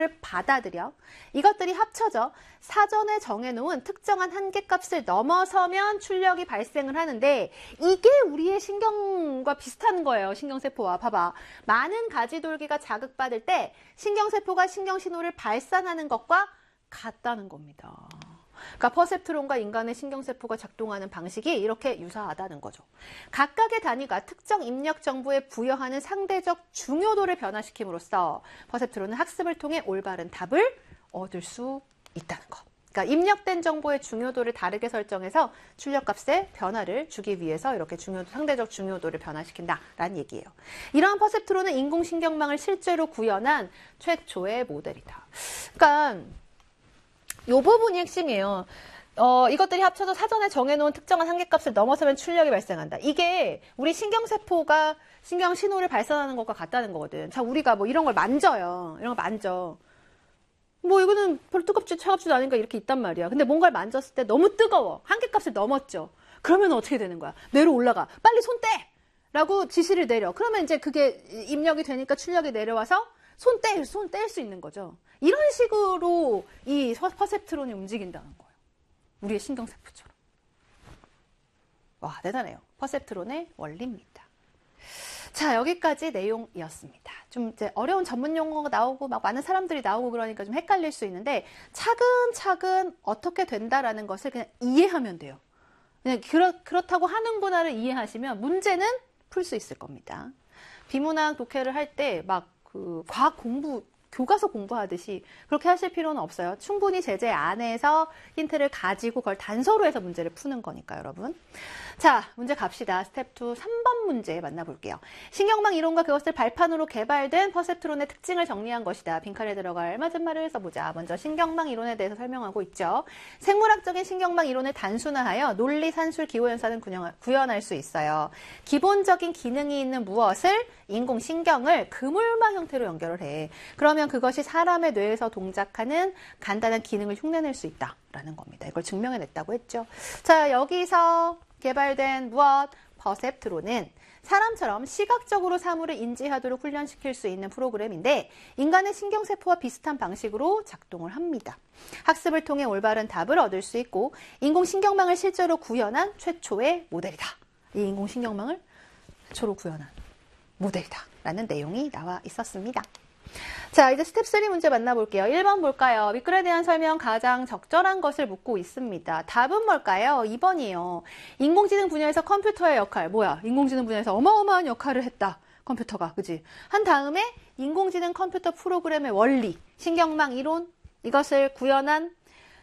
받아들여 이것들이 합쳐져 사전에 정해놓은 특정한 한계값을 넘어서면 출력이 발생을 하는데 이게 우리의 신경과 비슷한 거예요. 신경세포와 봐봐. 많은 가지돌기가 자극받을 때 신경세포가 신경신호를 발산하는 것과 같다는 겁니다. 그러니까 퍼셉트론과 인간의 신경세포가 작동하는 방식이 이렇게 유사하다는 거죠. 각각의 단위가 특정 입력 정보에 부여하는 상대적 중요도를 변화시킴으로써 퍼셉트론은 학습을 통해 올바른 답을 얻을 수 있다는 것. 그러니까 입력된 정보의 중요도를 다르게 설정해서 출력값의 변화를 주기 위해서 이렇게 상대적 중요도를 변화시킨다라는 얘기예요. 이러한 퍼셉트론은 인공신경망을 실제로 구현한 최초의 모델이다. 그러니까 이 부분이 핵심이에요. 이것들이 합쳐서 사전에 정해놓은 특정한 한계값을 넘어서면 출력이 발생한다. 이게 우리 신경세포가 신경신호를 발산하는 것과 같다는 거거든. 자, 우리가 뭐 이런 걸 만져요. 이런 거 만져. 뭐 이거는 별로 뜨겁지도 차갑지도 않으니까 이렇게 있단 말이야. 근데 뭔가를 만졌을 때 너무 뜨거워. 한계값을 넘었죠. 그러면 어떻게 되는 거야? 내려 올라가. 빨리 손 떼! 라고 지시를 내려. 그러면 이제 그게 입력이 되니까 출력이 내려와서 손 뗄 수 있는 거죠. 이런 식으로 이 퍼셉트론이 움직인다는 거예요. 우리의 신경세포처럼. 와, 대단해요. 퍼셉트론의 원리입니다. 자, 여기까지 내용이었습니다. 좀 이제 어려운 전문 용어가 나오고 막 많은 사람들이 나오고 그러니까 좀 헷갈릴 수 있는데 차근차근 어떻게 된다라는 것을 그냥 이해하면 돼요. 그냥 그렇다고 하는구나를 이해하시면 문제는 풀 수 있을 겁니다. 비문학 독해를 할 때 막 과학 공부, 교과서 공부하듯이 그렇게 하실 필요는 없어요. 충분히 제재 안에서 힌트를 가지고 그걸 단서로 해서 문제를 푸는 거니까 여러분. 자, 문제 갑시다. 스텝 2 3번 문제 만나볼게요. 신경망 이론과 그것을 발판으로 개발된 퍼셉트론의 특징을 정리한 것이다. 빈칸에 들어갈 맞은 말을 써보자. 먼저 신경망 이론에 대해서 설명하고 있죠. 생물학적인 신경망 이론을 단순화하여 논리, 산술, 기호연산은 구현할 수 있어요. 기본적인 기능이 있는 무엇을 인공신경을 그물망 형태로 연결을 해. 그러면 그것이 사람의 뇌에서 동작하는 간단한 기능을 흉내낼 수 있다라는 겁니다. 이걸 증명해냈다고 했죠. 자, 여기서 개발된 퍼셉트론은 사람처럼 시각적으로 사물을 인지하도록 훈련시킬 수 있는 프로그램인데 인간의 신경세포와 비슷한 방식으로 작동을 합니다. 학습을 통해 올바른 답을 얻을 수 있고 인공신경망을 실제로 구현한 최초의 모델이다. 이 인공신경망을 최초로 구현한 모델이다 라는 내용이 나와 있었습니다. 자, 이제 스텝 3 문제 만나볼게요. 1번 볼까요? 미끌에 대한 설명 가장 적절한 것을 묻고 있습니다. 답은 뭘까요? 2번이에요. 인공지능 분야에서 컴퓨터의 역할. 뭐야? 인공지능 분야에서 어마어마한 역할을 했다. 컴퓨터가. 그지? 한 다음에 인공지능 컴퓨터 프로그램의 원리, 신경망 이론, 이것을 구현한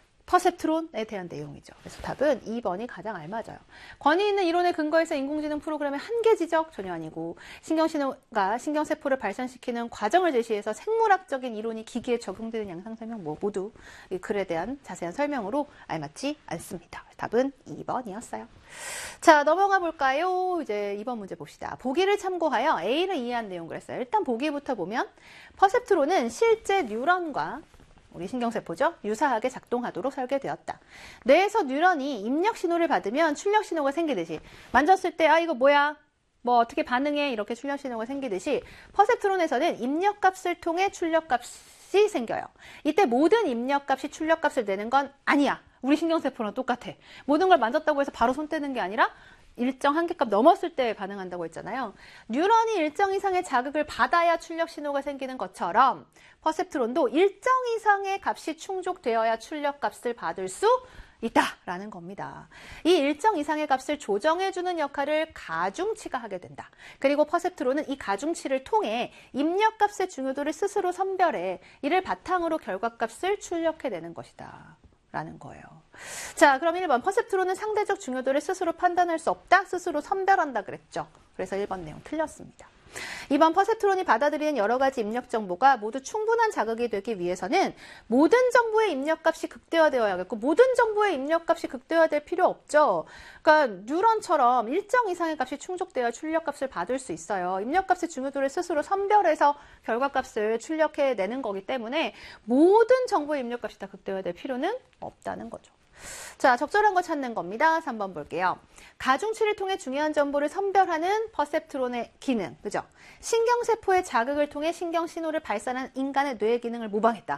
퍼셉트론에 대한 내용이죠. 그래서 답은 2번이 가장 알맞아요. 권위 있는 이론에 근거해서 인공지능 프로그램의 한계 지적 전혀 아니고 신경신호가 신경세포를 발산시키는 과정을 제시해서 생물학적인 이론이 기기에 적용되는 양상 설명 모두 이 글에 대한 자세한 설명으로 알맞지 않습니다. 답은 2번이었어요. 자, 넘어가 볼까요? 이제 2번 문제 봅시다. 보기를 참고하여 A를 이해한 내용 그랬어요. 일단 보기부터 보면 퍼셉트론은 실제 뉴런과 우리 신경세포죠. 유사하게 작동하도록 설계되었다. 뇌에서 뉴런이 입력 신호를 받으면 출력 신호가 생기듯이 만졌을 때 이거 뭐야? 뭐 어떻게 반응해? 이렇게 출력 신호가 생기듯이 퍼셉트론에서는 입력값을 통해 출력값이 생겨요. 이때 모든 입력값이 출력값을 내는 건 아니야. 우리 신경세포랑 똑같아. 모든 걸 만졌다고 해서 바로 손 떼는 게 아니라 일정 한계값 넘었을 때 반응한다고 했잖아요. 뉴런이 일정 이상의 자극을 받아야 출력 신호가 생기는 것처럼 퍼셉트론도 일정 이상의 값이 충족되어야 출력 값을 받을 수 있다라는 겁니다. 이 일정 이상의 값을 조정해주는 역할을 가중치가 하게 된다. 그리고 퍼셉트론은 이 가중치를 통해 입력값의 중요도를 스스로 선별해 이를 바탕으로 결과값을 출력해내는 것이다. 라는 거예요. 자, 그럼 1번 퍼셉트론은 상대적 중요도를 스스로 판단할 수 없다. 스스로 선별한다 그랬죠. 그래서 1번 내용 틀렸습니다. 2번 퍼셉트론이 받아들이는 여러 가지 입력 정보가 모두 충분한 자극이 되기 위해서는 모든 정보의 입력값이 극대화되어야겠고 모든 정보의 입력값이 극대화될 필요 없죠. 그러니까 뉴런처럼 일정 이상의 값이 충족되어야 출력값을 받을 수 있어요. 입력값의 중요도를 스스로 선별해서 결과값을 출력해내는 거기 때문에 모든 정보의 입력값이 다 극대화될 필요는 없다는 거죠. 자, 적절한 거 찾는 겁니다. 3번 볼게요. 가중치를 통해 중요한 정보를 선별하는 퍼셉트론의 기능, 그죠? 신경세포의 자극을 통해 신경신호를 발산하는 인간의 뇌 기능을 모방했다.